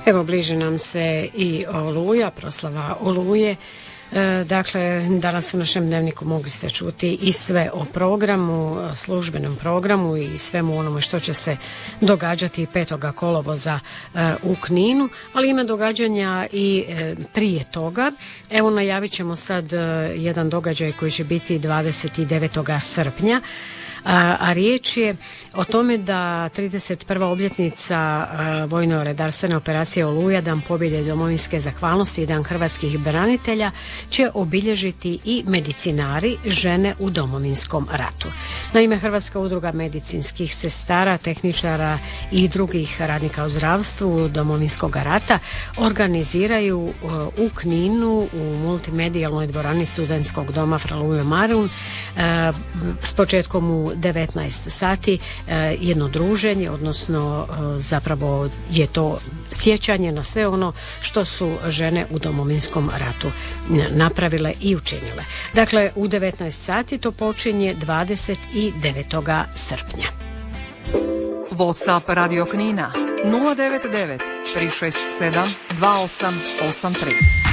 Evo, bliži nam se i Oluja, proslava Oluje. Dakle, danas u našem dnevniku mogli ste čuti i sve o programu, službenom programu i svemu onome što će se događati 5. kolovoza u Kninu, ali ima događanja i prije toga. Evo, najavit ćemo sad jedan događaj koji će biti 29. srpnja. A riječ je o tome da 31. obljetnica vojno-redarstvene operacije Oluja, Dan pobjede i domovinske zahvalnosti i Dan hrvatskih branitelja će obilježiti i medicinari, žene u Domovinskom ratu. Naime, Hrvatska udruga medicinskih sestara, tehničara i drugih radnika u zdravstvu Domovinskog rata organiziraju u Kninu u multimedijalnoj dvorani Studentskog doma Fraluje Marun s početkom u 19 sati jedno druženje, odnosno zapravo je to sjećanje na sve ono što su žene u Domovinskom ratu napravile i učinile. Dakle, u 19 sati to počinje 29. srpnja. WhatsApp Radio Knina 099 367 2883.